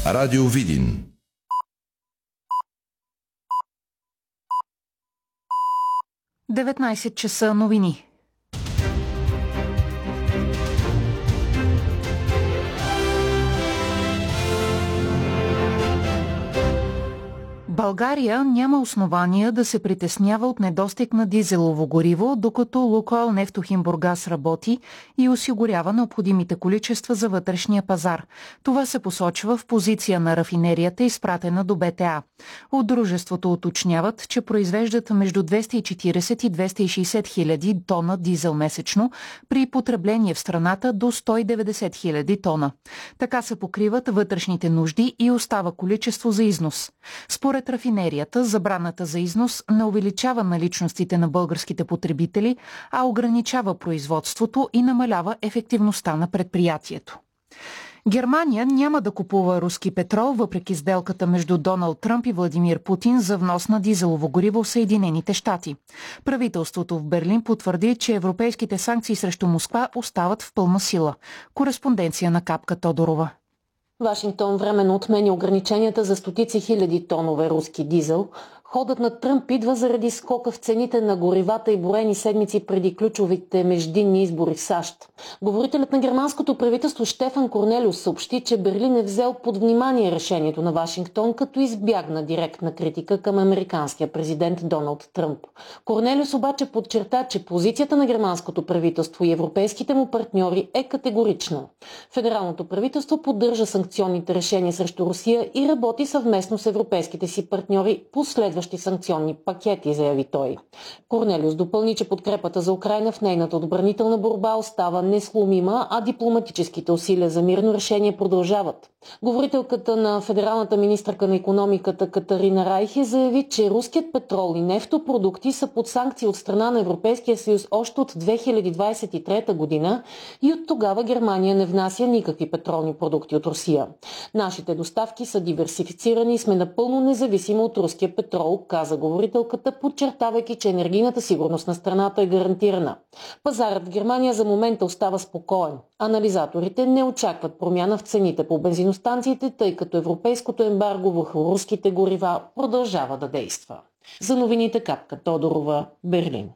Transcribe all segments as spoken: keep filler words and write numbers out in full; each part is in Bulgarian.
Радио Видин. деветнайсет часа новини. България няма основания да се притеснява от недостиг на дизелово гориво, докато Лукойл Нефтохим Бургас работи и осигурява необходимите количества за вътрешния пазар. Това се посочва в позиция на рафинерията, изпратена до Б Т А. От дружеството уточняват, че произвеждат между двеста и четирийсет и двеста и шейсет хиляди тона дизел месечно при потребление в страната до сто и деветдесет хиляди тона. Така се покриват вътрешните нужди и остава количество за износ. Според рафинерията, забраната за износ не увеличава наличностите на българските потребители, а ограничава производството и намалява ефективността на предприятието. Германия няма да купува руски петрол, въпреки сделката между Доналд Тръмп и Владимир Путин за внос на дизелово гориво в Съединените щати. Правителството в Берлин потвърди, че европейските санкции срещу Москва остават в пълна сила. Кореспонденция на Капка Тодорова. Вашингтон временно отмени ограниченията за стотици хиляди тонове руски дизел. Ходът на Тръмп идва заради скока в цените на горивата и броени седмици преди ключовите междинни избори в САЩ. Говорителят на германското правителство Штефан Корнелиус съобщи, че Берлин е взел под внимание решението на Вашингтон, като избягна директна критика към американския президент Доналд Тръмп. Корнелиус обаче подчерта, че позицията на германското правителство и европейските му партньори е категорична. Федералното правителство поддържа санкционните решения срещу Русия и работи съвместно с европейските си партньори по следващи санкционни пакети, заяви той. Корнелиус допълни, че подкрепата за Украйна в нейната отбранителна борба остава несломима, а дипломатическите усилия за мирно решение продължават. Говорителката на федералната министърка на икономиката Катарина Райхе заяви, че руският петрол и нефтопродукти са под санкции от страна на Европейския съюз още от две хиляди двадесет и трета година и от тогава Германия не внася никакви петролни продукти от Русия. Нашите доставки са диверсифицирани и сме напълно независими от руския петрол, каза говорителката, подчертавайки, че енергийната сигурност на страната е гарантирана. Пазарът в Германия за момента остава спокоен. Анализаторите не очакват промяна в цените по бензиностанциите, тъй като европейското ембарго върху руските горива продължава да действа. За новините Капка Тодорова, Берлин.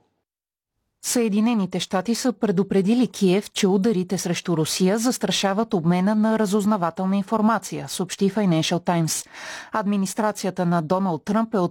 Съединените щати са предупредили Киев, че ударите срещу Русия застрашават обмена на разузнавателна информация, съобщи Financial Times. Администрацията на Доналд Тръмп е